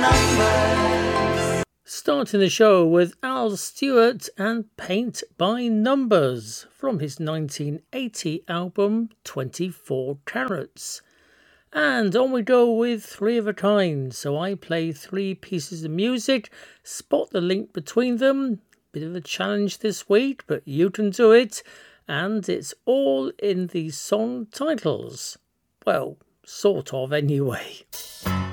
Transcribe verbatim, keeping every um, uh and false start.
Starting the show with Al Stewart and Paint by Numbers from his nineteen eighty album twenty-four Carats. And on we go with Three of a Kind. So I play three pieces of music, spot the link between them. Bit of a challenge this week, but you can do it. And it's all in the song titles. Well, sort of anyway.